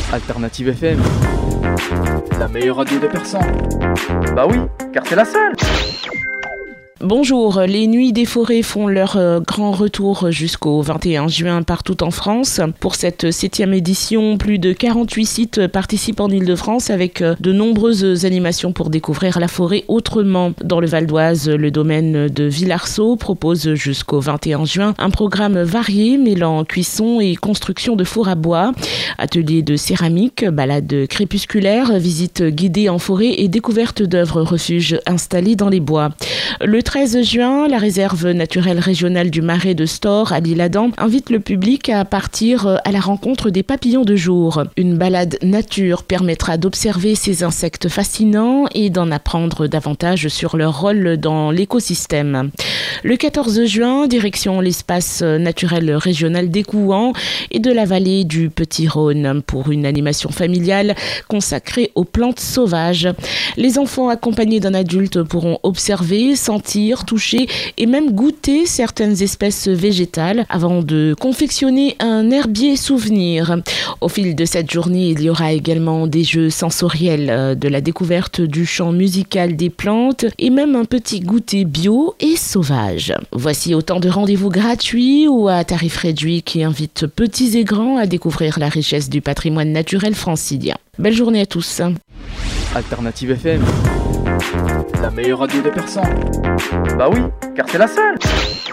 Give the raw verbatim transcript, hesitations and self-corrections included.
Alternative F M, la meilleure radio de Persan. Bah oui, car c'est la seule. Bonjour, les Nuits des Forêts font leur euh, grand retour jusqu'au vingt et un juin partout en France. Pour cette septième édition, plus de quarante-huit sites participent en Ile-de-France avec euh, de nombreuses animations pour découvrir la forêt autrement. Dans le Val d'Oise, le domaine de Villarceau propose jusqu'au vingt et un juin un programme varié mêlant cuisson et construction de fours à bois, ateliers de céramique, balades crépusculaires, visites guidées en forêt et découvertes d'œuvres refuges installées dans les bois. Le treize juin, la réserve naturelle régionale du Marais de Stors à l'Isle-Adam invite le public à partir à la rencontre des papillons de jour. Une balade nature permettra d'observer ces insectes fascinants et d'en apprendre davantage sur leur rôle dans l'écosystème. Le quatorze juin, direction l'espace naturel régional d'Écouen et de la vallée du Petit-Rhône pour une animation familiale consacrée aux plantes sauvages. Les enfants accompagnés d'un adulte pourront observer, sentir, toucher et même goûter certaines espèces végétales avant de confectionner un herbier souvenir. Au fil de cette journée, il y aura également des jeux sensoriels, de la découverte du chant musical des plantes et même un petit goûter bio et sauvage. Voici autant de rendez-vous gratuits ou à tarif réduit qui invitent petits et grands à découvrir la richesse du patrimoine naturel francilien. Belle journée à tous. Alternative F M, la meilleure radio de Persan. Bah oui, car c'est la seule.